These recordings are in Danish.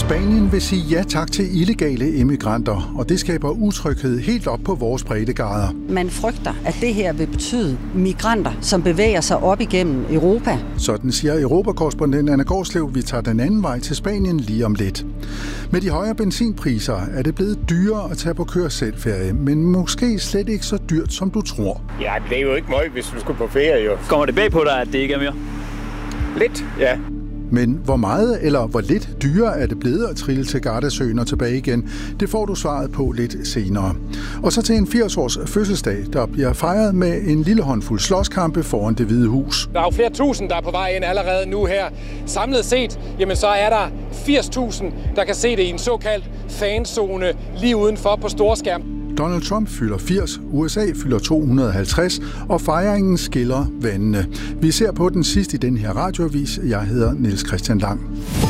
Spanien vil sige ja tak til illegale immigranter, og det skaber utryghed helt op på vores breddegrader. Man frygter, at det her vil betyde migranter, som bevæger sig op igennem Europa. Sådan siger Europakorrespondent Anna Gårdslev. Vi tager den anden vej til Spanien lige om lidt. Med de højere benzinpriser er det blevet dyrere at tage på kør-selv-ferie, men måske slet ikke så dyrt, som du tror. Ja, det er jo ikke meget, hvis du skulle på ferie, jo. Kommer det bag på dig, at det ikke er mere? Lidt, ja. Men hvor meget eller hvor lidt dyrere er det blevet at trille til Gardasøen og tilbage igen? Det får du svaret på lidt senere. Og så til en 80-års fødselsdag, der bliver fejret med en lille håndfuld slåskampe foran Det Hvide Hus. Der er jo flere tusind, der er på vej ind allerede nu her. Samlet set, jamen så er der 80.000, der kan se det i en såkaldt fanzone lige udenfor på storskærm. Donald Trump fylder 80, USA fylder 250, og fejringen skiller vandene. Vi ser på den sidste i den her radioavis. Jeg hedder Niels Christian Lang.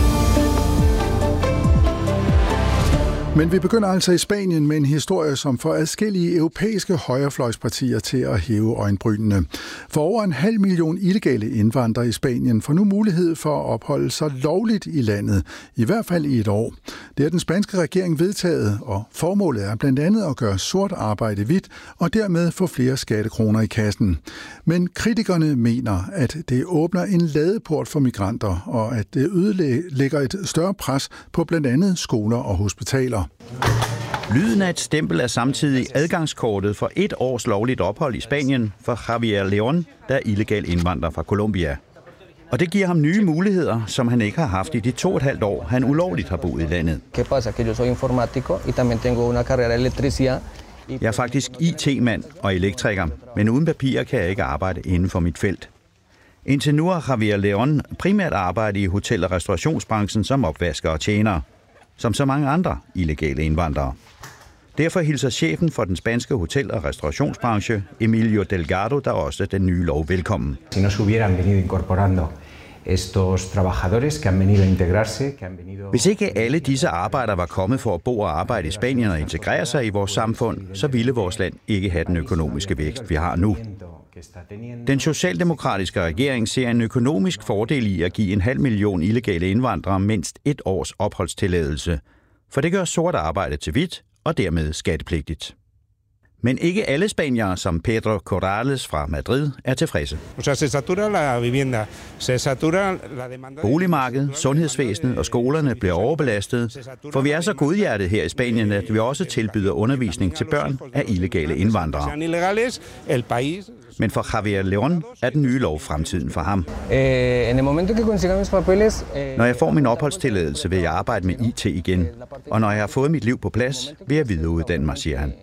Men vi begynder altså i Spanien med en historie, som får adskillige europæiske højrefløjspartier til at hæve øjenbrynene. For over 500.000 illegale indvandrere i Spanien får nu mulighed for at opholde sig lovligt i landet, i hvert fald i et år. Det er den spanske regering vedtaget, og formålet er blandt andet at gøre sort arbejde hvidt og dermed få flere skattekroner i kassen. Men kritikerne mener, at det åbner en ladeport for migranter, og at det ødelægger et større pres på blandt andet skoler og hospitaler. Lyden af et stempel er samtidig adgangskortet for 1 års lovligt ophold i Spanien for Javier León, der er illegal indvandrer fra Colombia. Og det giver ham nye muligheder, som han ikke har haft i de 2,5 år, han ulovligt har boet i landet. Jeg er faktisk IT-mand og elektriker, men uden papirer kan jeg ikke arbejde inden for mit felt. Indtil nu har Javier León primært arbejdet i hotel- og restaurationsbranchen som opvasker og tjener, som så mange andre illegale indvandrere. Derfor hilser chefen for den spanske hotel- og restaurationsbranche, Emilio Delgado, der også den nye lov velkommen. Hvis ikke alle disse arbejdere var kommet for at bo og arbejde i Spanien og integrere sig i vores samfund, så ville vores land ikke have den økonomiske vækst, vi har nu. Den socialdemokratiske regering ser en økonomisk fordel i at give 500.000 illegale indvandrere mindst 1 års opholdstilladelse, for det gør sort arbejde til hvidt og dermed skattepligtigt. Men ikke alle spaniere, som Pedro Corrales fra Madrid, er tilfredse. Boligmarkedet, sundhedsvæsenet og skolerne bliver overbelastet, for vi er så godhjertet her i Spanien, at vi også tilbyder undervisning til børn af illegale indvandrere. Men for Javier León er den nye lov fremtiden for ham. Når jeg får min opholdstilladelse, vil jeg arbejde med IT igen, og når jeg har fået mit liv på plads, vil jeg videreuddanne mig, siger han.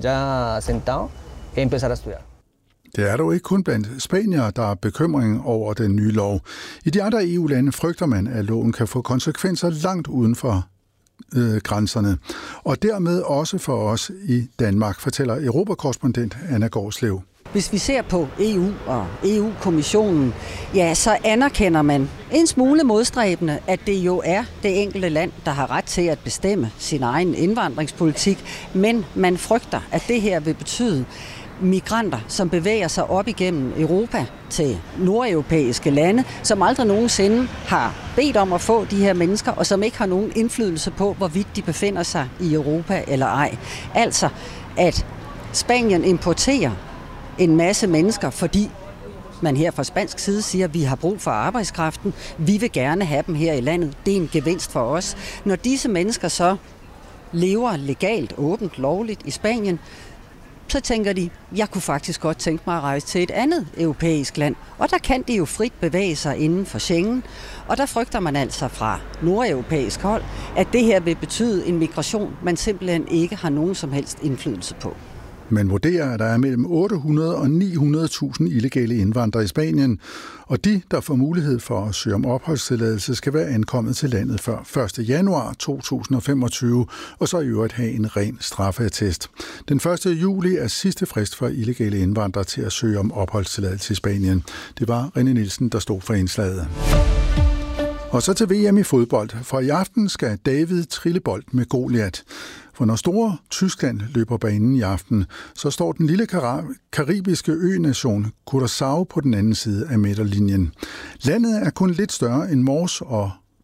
Det er dog ikke kun blandt spaniere, der er bekymring over den nye lov. I de andre EU-lande frygter man, at loven kan få konsekvenser langt uden for grænserne. Og dermed også for os i Danmark, fortæller Europakorrespondent Anna Gårdslev. Hvis vi ser på EU og EU-kommissionen, ja, så anerkender man en smule modstræbende, at det jo er det enkelte land, der har ret til at bestemme sin egen indvandringspolitik, men man frygter, at det her vil betyde migranter, som bevæger sig op igennem Europa til nordeuropæiske lande, som aldrig nogensinde har bedt om at få de her mennesker, og som ikke har nogen indflydelse på, hvorvidt de befinder sig i Europa eller ej. Altså, at Spanien importerer en masse mennesker, fordi man her fra spansk side siger, at vi har brug for arbejdskraften, vi vil gerne have dem her i landet, det er en gevinst for os. Når disse mennesker så lever legalt, åbent, lovligt i Spanien, så tænker de, jeg kunne faktisk godt tænke mig at rejse til et andet europæisk land. Og der kan de jo frit bevæge sig inden for Schengen. Og der frygter man altså fra nordeuropæisk hold, at det her vil betyde en migration, man simpelthen ikke har nogen som helst indflydelse på. Man vurderer, at der er mellem 800 og 900.000 illegale indvandrere i Spanien, og de, der får mulighed for at søge om opholdstilladelse, skal være ankommet til landet før 1. januar 2025, og så i øvrigt have en ren straffeattest. Den 1. juli er sidste frist for illegale indvandrere til at søge om opholdstilladelse i Spanien. Det var René Nielsen, der stod for indslaget. Og så til VM i fodbold, for i aften skal David trille bold med Goliat. For når store Tyskland løber banen i aften, så står den lille karibiske ø-nation Curaçao på den anden side af midterlinjen. Landet er kun lidt større end Mors og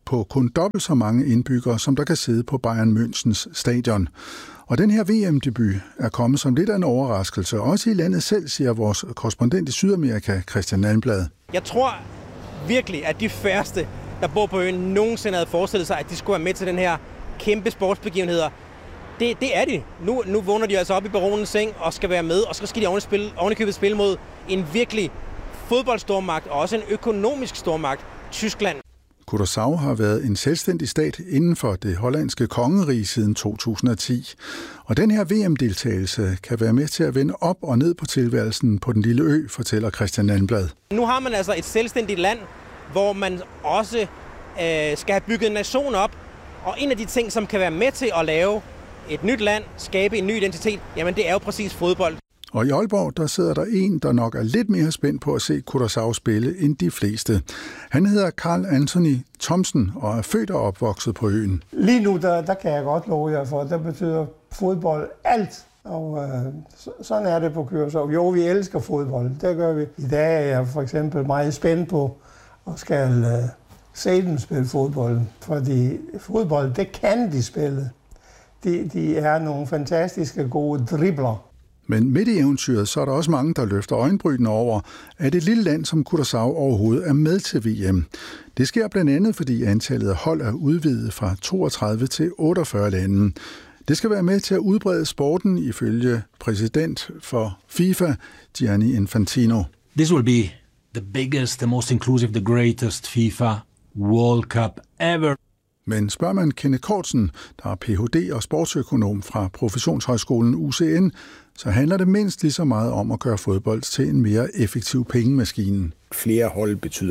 på kun dobbelt så mange indbyggere, som der kan sidde på Bayern Münchens stadion. Og den her VM-debut er kommet som lidt af en overraskelse, også i landet selv, siger vores korrespondent i Sydamerika, Christian Almblad. Jeg tror virkelig, at de færreste, der bor på øen, nogensinde havde forestillet sig, at de skulle være med til den her kæmpe sportsbegivenheder. Det er de. Nu vågner de altså op i baronens seng og skal være med, og så skal de ovenikøbet spille mod en virkelig fodboldstormagt og også en økonomisk stormagt, Tyskland. Curaçao har været en selvstændig stat inden for det hollandske kongerige siden 2010. Og den her VM-deltagelse kan være med til at vende op og ned på tilværelsen på den lille ø, fortæller Christian Almblad. Nu har man altså et selvstændigt land, hvor man også skal have bygget en nation op. Og en af de ting, som kan være med til at lave et nyt land, skabe en ny identitet, jamen det er jo præcis fodbold. Og i Aalborg, der sidder der en, der nok er lidt mere spændt på at se Curaçao spille end de fleste. Han hedder Carl Anthony Thomsen og er født og opvokset på øen. Lige nu, der kan jeg godt love jer for, der betyder fodbold alt. Og sådan er det på Curaçao. Jo, vi elsker fodbold, det gør vi. I dag er jeg for eksempel meget spændt på at skal se dem spille fodbold. Fordi fodbold, det kan de spille. De er nogle fantastiske gode dribler. Men midt i eventyret, så er der også mange, der løfter øjenbrynene over, at et lille land som Curaçao overhovedet er med til VM. Det sker blandt andet, fordi antallet af hold er udvidet fra 32 til 48 lande. Det skal være med til at udbrede sporten, ifølge præsident for FIFA, Gianni Infantino. This will be the biggest, the most inclusive, the greatest FIFA World Cup ever. Men spørger man Kenneth Kortsen, der er Ph.D. og sportsøkonom fra Professionshøjskolen UCN, så handler det mindst lige så meget om at gøre fodbold til en mere effektiv pengemaskine. Flere hold betyder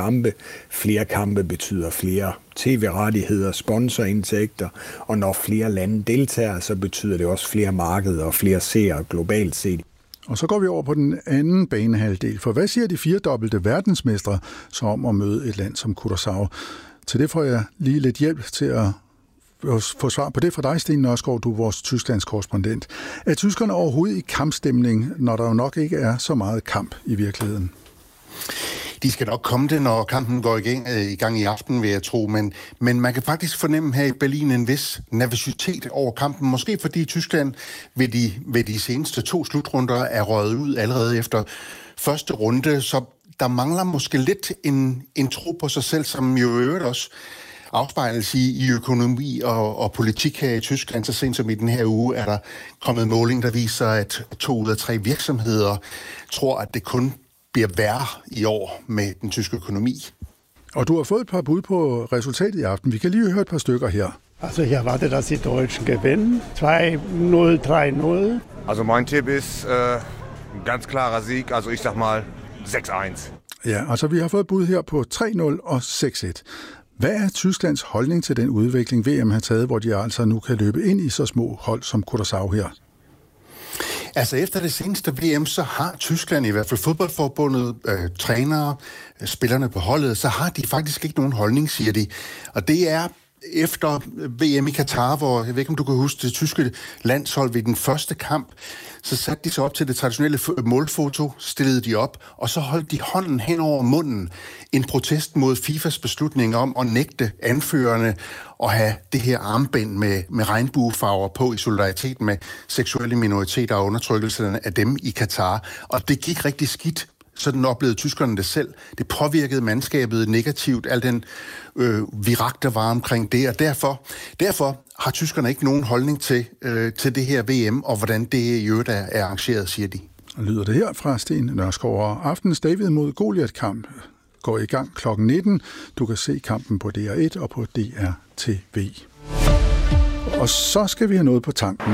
flere kampe betyder flere tv-rettigheder, sponsorindtægter, og når flere lande deltager, så betyder det også flere markeder og flere seere globalt set. Og så går vi over på den anden banehalvdel, for hvad siger de 4-dobbelte verdensmestre så om at møde et land som Curaçao? Til det får jeg lige lidt hjælp til at få svar på det fra dig, Sten Nørskov, du er vores Tysklands korrespondent. Er tyskerne overhovedet i kampstemning, når der jo nok ikke er så meget kamp i virkeligheden? De skal nok komme det, når kampen går i gang i aften, vil jeg tro. Men man kan faktisk fornemme her i Berlin en vis nervøsitet over kampen. Måske fordi Tyskland ved de seneste 2 slutrunder er røget ud allerede efter første runde, så der mangler måske lidt en tro på sig selv, som jo i øvrigt også afspejles i økonomi og politik her i Tyskland. Så sent som i den her uge er der kommet måling, der viser, at 2 ud af 3 virksomheder tror, at det kun bliver værre i år med den tyske økonomi. Og du har fået et par bud på resultatet i aften. Vi kan lige høre et par stykker her. Also ich erwarte, dass die Deutschen gewinnen. 2-0, 3-0. Also mein Tipp ist ein ganz klarer Sieg. Also ich sag mal 6-1. Ja, altså vi har fået et bud her på 3-0 og 6-1. Hvad er Tysklands holdning til den udvikling, VM har taget, hvor de altså nu kan løbe ind i så små hold som Curaçao her? Altså efter det seneste VM, så har Tyskland, i hvert fald fodboldforbundet, trænere, spillerne på holdet, så har de faktisk ikke nogen holdning, siger de. Og det er efter VM i Katar, hvor, jeg ved ikke om du kan huske, det tyske landshold ved den første kamp, så satte de sig op til det traditionelle målfoto, stillede de op, og så holdt de hånden hen over munden. En protest mod FIFAs beslutning om at nægte anførerne at have det her armbind med regnbuefarver på i solidaritet med seksuelle minoriteter og undertrykkelserne af dem i Katar. Og det gik rigtig skidt. Sådan oplevede tyskerne det selv. Det påvirkede mandskabet negativt, al den virak, der var omkring det, og derfor har tyskerne ikke nogen holdning til det her VM, og hvordan det i øvrigt er arrangeret, siger de. Og lyder det her fra Sten Nørskov, og aftens David mod Goliath-kamp går i gang kl. 19. Du kan se kampen på DR1 og på DR-TV. Og så skal vi have noget på tanken.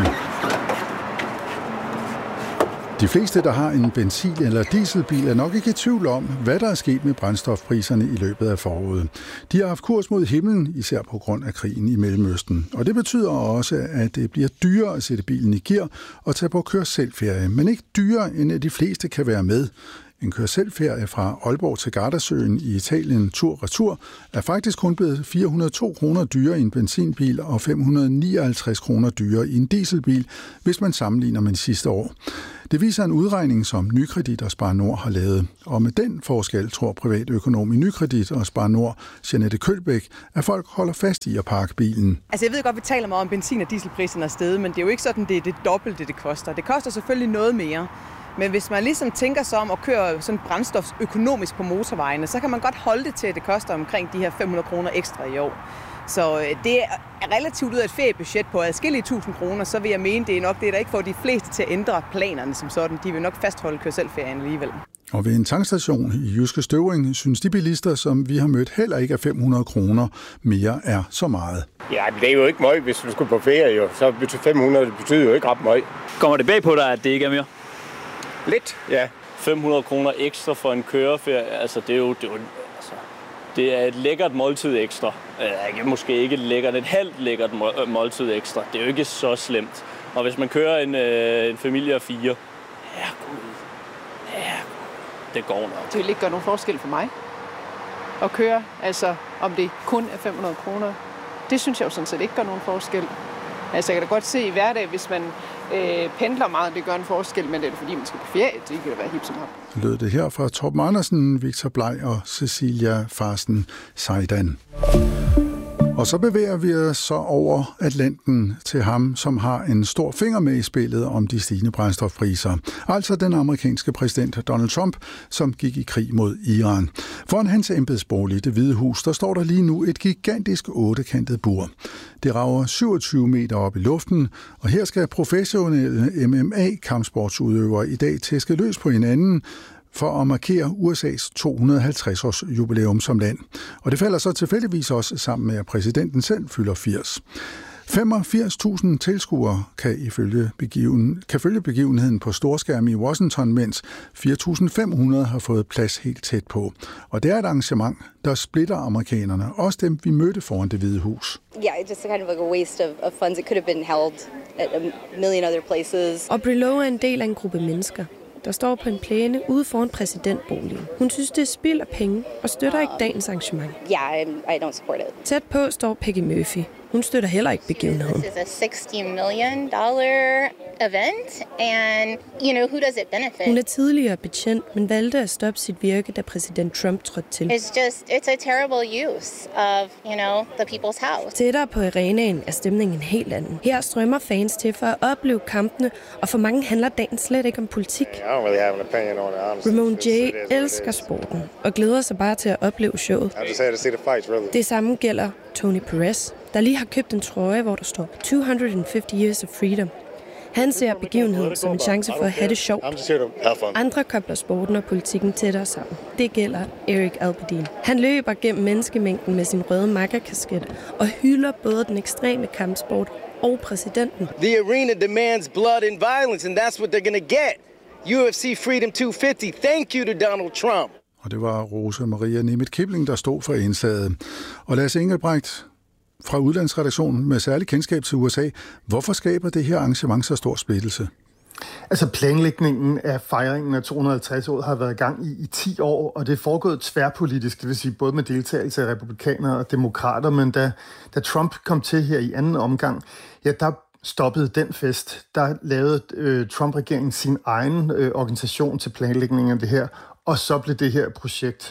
De fleste, der har en benzin- eller dieselbil, er nok ikke i tvivl om, hvad der er sket med brændstofpriserne i løbet af foråret. De har haft kurs mod himlen, især på grund af krigen i Mellemøsten. Og det betyder også, at det bliver dyrere at sætte bilen i gear og tage på kør-selv-ferie, men ikke dyrere, end at de fleste kan være med. En kør-selv-ferie fra Aalborg til Gardasøen i Italien tur-retur er faktisk kun blevet 402 kroner dyrere i en benzinbil og 559 kroner dyrere i en dieselbil, hvis man sammenligner med sidste år. Det viser en udregning, som Nykredit og Spar Nord har lavet. Og med den forskel tror privatøkonom i Nykredit og Spar Nord, Jeanette Kølbæk, at folk holder fast i at parke bilen. Altså jeg ved godt, vi taler meget om benzin- og dieselpriserne er steget, men det er jo ikke sådan, det er det dobbelte, det koster. Det koster selvfølgelig noget mere. Men hvis man ligesom tænker sig om at køre sådan brændstof økonomisk på motorvejene, så kan man godt holde det til, at det koster omkring de her 500 kroner ekstra i år. Så det er relativt ud af et feriebudget på adskillige 1000 kroner, så vil jeg mene, det er nok det, der ikke får de fleste til at ændre planerne som sådan. De vil nok fastholde kør-selv-ferien alligevel. Og ved en tankstation i Jyske Støvring synes de bilister, som vi har mødt, heller ikke, at 500 kroner mere er så meget. Ja, men det er jo ikke meget, hvis du skulle på ferie, jo. Så 500 betyder jo ikke ret meget. Kommer det bag på dig, at det ikke er mere? Lidt, ja. 500 kroner ekstra for en køreferie, altså det er et lækkert måltid ekstra. Måske ikke lækkert, et halvt lækkert måltid ekstra. Det er jo ikke så slemt. Og hvis man kører en familie af 4, det går nok. Det vil ikke gøre nogen forskel for mig at køre, altså om det kun er 500 kroner. Det synes jeg jo sådan set ikke gør nogen forskel. Altså jeg kan da godt se i hverdag, hvis man pendler meget, det gør en forskel, men det er fordi, man skal på ferie. Det kan da være hip som hop. Lød det her fra Torben Andersen, Victor Blej og Cecilia Farsten Seidan. Og så bevæger vi os så over Atlanten til ham, som har en stor finger med i spillet om de stigende brændstofpriser. Altså den amerikanske præsident Donald Trump, som gik i krig mod Iran. Foran hans embedsbolig, Det Hvide Hus, der står der lige nu et gigantisk 8-kantet bur. Det rager 27 meter op i luften, og her skal professionelle MMA-kampsportsudøvere i dag tæske løs på hinanden, for at markere USA's 250-års jubilæum som land. Og det falder så tilfældigvis også sammen med, at præsidenten selv fylder 80. 85.000 tilskuere kan følge begivenheden på storskærm i Washington, mens 4.500 har fået plads helt tæt på. Og det er et arrangement, der splitter amerikanerne, også dem, vi mødte foran Det Hvide Hus. Yeah, it's just kind of like a waste of funds. It could have been held at a million other places. Og Brillo er en del af en gruppe mennesker, der står på en plæne ude foran præsidentboligen. Hun synes, det er spild af penge og støtter ikke dagens arrangement. Yeah, I don't support it. Tæt på står Peggy Murphy. Hun støtter heller ikke begivenheden. This is a $60 million event, and who does it benefit? Hun er tidligere betjent, men valgte at stoppe sit virke, da præsident Trump trådte til. It's a terrible use of, the people's house. Tættere på arenaen er stemningen helt anden. Her strømmer fans til for at opleve kampene, og for mange handler dagen slet ikke om politik. Ramon J. elsker sporten og glæder sig bare til at opleve showet. Det samme gælder Tony Perez, der lige har købt en trøje, hvor der står 250 Years of Freedom. Han ser begivenheden som en chance for at have det sjovt. Andre kobler sporten og politikken tættere sammen. Det gælder Eric Alperdin. Han løber gennem menneskemængden med sin røde makkerkasket og hylder både den ekstreme kampsport og præsidenten. The arena demands blood and violence, and that's what they're gonna get. UFC Freedom 250. Thank you to Donald Trump. Og det var Rosa Maria Nemeth Kibling, der stod for indslaget. Og Lasse Engelbrecht fra udlandsredaktionen med særlig kendskab til USA. Hvorfor skaber det her arrangement så stor splittelse? Altså planlægningen af fejringen af 250 år har været i gang i 10 år, og det er foregået tværpolitisk, det vil sige både med deltagelse af republikanere og demokrater, men da Trump kom til her i anden omgang, ja, der stoppede den fest. Der lavede Trump-regeringen sin egen organisation til planlægningen af det her, og så blev det her projekt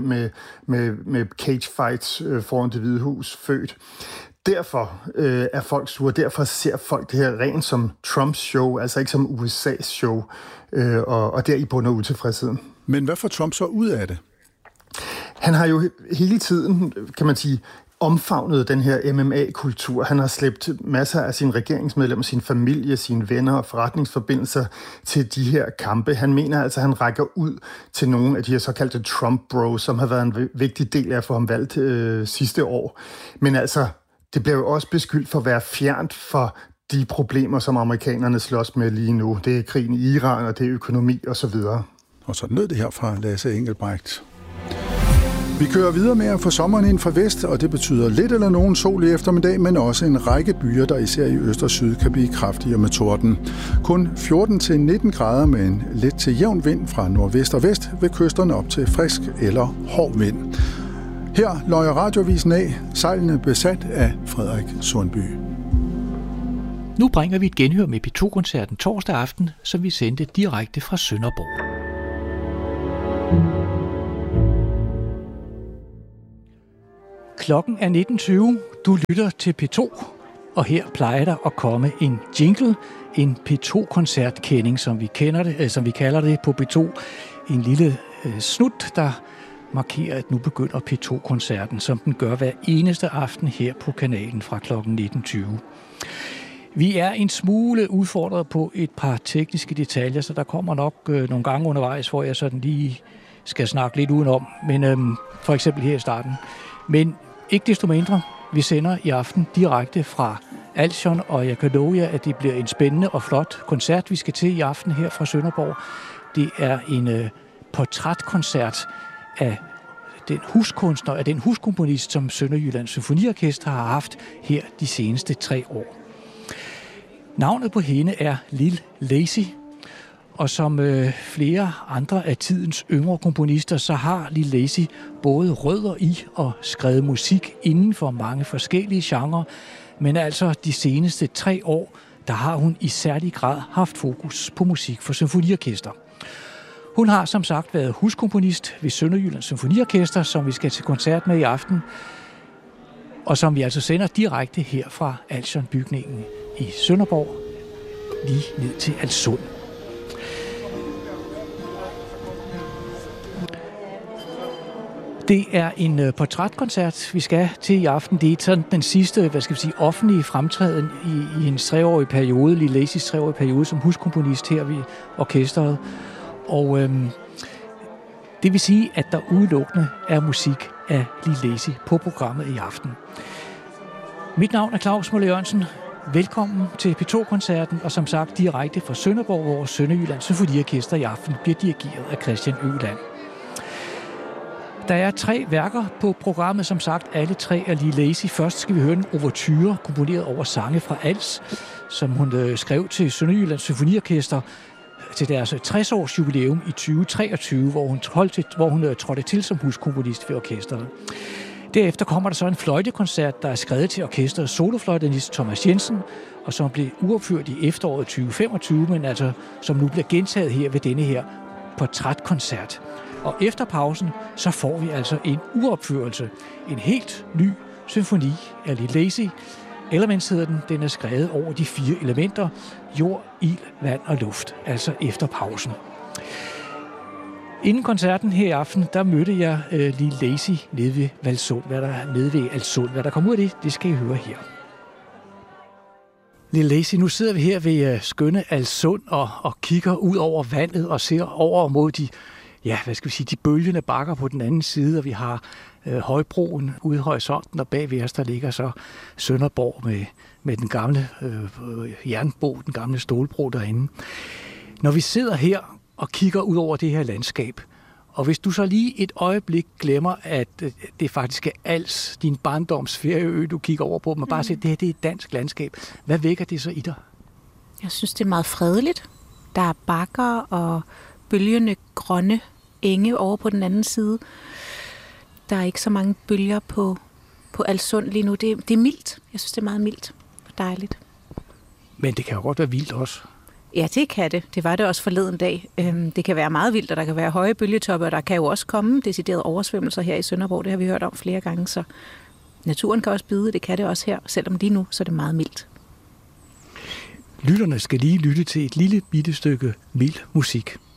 med cage fights foran Det Hvide Hus født. Derfor er folk sure, derfor ser folk det her rent som Trumps show, altså ikke som USA's show, og der i bunder utilfredsheden. Men hvad får Trump så ud af det? Han har jo hele tiden, kan man sige, omfavnet den her MMA-kultur. Han har slæbt masser af sine regeringsmedlemmer, sin familie, sine venner og forretningsforbindelser til de her kampe. Han mener altså, at han rækker ud til nogle af de her såkaldte Trump-bros, som har været en vigtig del af at få ham valgt sidste år. Men altså, det blev jo også beskyldt for at være fjernt for de problemer, som amerikanerne slås med lige nu. Det er krigen i Iran, og det er økonomi osv. Og så lød det her fra Lasse Engelbrecht. Vi kører videre med at få sommeren ind fra vest, og det betyder lidt eller nogen sol i eftermiddag, men også en række byer, der især i øst og syd kan blive kraftigere med torden. Kun 14-19 grader med en let til jævn vind fra nordvest og vest ved kysterne op til frisk eller hård vind. Her løjer radiovisen af, sejlene besat af Frederik Sundby. Nu bringer vi et genhør med P2-koncerten torsdag aften, som vi sendte direkte fra Sønderborg. Klokken er 19.20. Du lytter til P2, og her plejer der at komme en jingle, en P2-koncertkending, som vi kalder det på P2. En lille snut, der markerer, at nu begynder P2-koncerten, som den gør hver eneste aften her på kanalen fra klokken 19.20. Vi er en smule udfordret på et par tekniske detaljer, så der kommer nok nogle gange undervejs, hvor jeg sådan lige skal snakke lidt udenom, men for eksempel her i starten. Men ikke desto mindre, vi sender i aften direkte fra Alsion, og jeg kan love jer, at det bliver en spændende og flot koncert, vi skal til i aften her fra Sønderborg. Det er en portrætkoncert af den huskunstner, af den huskomponist, som Sønderjyllands Symfoniorkester har haft her de seneste 3 år. Navnet på hende er Lil Lacy, og som flere andre af tidens yngre komponister, så har Lil Lacy både rødder i og skrevet musik inden for mange forskellige genrer, men altså de seneste 3 år, der har hun i særlig grad haft fokus på musik for symfoniorkester. Hun har som sagt været huskomponist ved Sønderjyllands Symfoniorkester, som vi skal til koncert med i aften, og som vi altså sender direkte her fra Alsion-bygningen i Sønderborg, lige ned til Alssund. Det er en portrætkoncert, vi skal til i aften. Det er sådan den sidste, offentlige fremtræden i hendes 3-årige periode, Lil Lacys 3-årige periode som huskomponist her ved orkestret. Og det vil sige, at der udelukkende er musik af Lil Lacy på programmet i aften. Mit navn er Claus Møller Jørgensen. Velkommen til P2-koncerten, og som sagt direkte fra Sønderborg, hvor Sønderjyllands Symfoniorkester i aften bliver dirigeret af Christian Øland. Der er 3 værker på programmet, som sagt alle 3 af Lil Lacy. Først skal vi høre en ouverture, komponeret over sange fra Als, som hun skrev til Sønderjyllands Symfoniorkester til deres 60-års jubilæum i 2023, hvor hun trådte til som huskomponist ved orkestret. Derefter kommer der så en fløjtekoncert, der er skrevet til orkestrets solofløjtenist Thomas Jensen, og som blev uopført i efteråret 2025, men altså som nu bliver gentaget her ved denne her portrætkoncert. Og efter pausen, så får vi altså en uopførelse, en helt ny symfoni af Lil Lacy. Elements hedder den. Den er skrevet over de 4 elementer: jord, ild, vand og luft, altså efter pausen. Inden koncerten her i aften, der mødte jeg Lil Lacy nede ved Valsund, nede ved Alssund. Hvad der kom ud af det skal I høre her. Lil Lacy, nu sidder vi her ved skønne Alssund og kigger ud over vandet og ser over mod de bølgende bakker på den anden side, og vi har Højbroen ude i horisonten, og bagved os der ligger så Sønderborg med den gamle jernbro, den gamle stålbro derinde. Når vi sidder her og kigger ud over det her landskab, og hvis du så lige et øjeblik glemmer, at det faktisk er Als, din barndoms ferieø, du kigger over på, men bare siger, at det her det er et dansk landskab, hvad vækker det så i dig? Jeg synes, det er meget fredeligt. Der er bakker og bølgende grønne enge over på den anden side. Der er ikke så mange bølger på Alssund lige nu. Det er mildt. Jeg synes, det er meget mildt og dejligt. Men det kan jo godt være vildt også. Ja, det kan det. Det var det også forleden dag. Det kan være meget vildt, og der kan være høje bølgetoppe, og der kan jo også komme deciderede oversvømmelser her i Sønderborg. Det har vi hørt om flere gange, så naturen kan også bide. Det kan det også her, selvom lige nu så er det meget mildt. Lytterne skal lige lytte til et lille bitte stykke mild musik.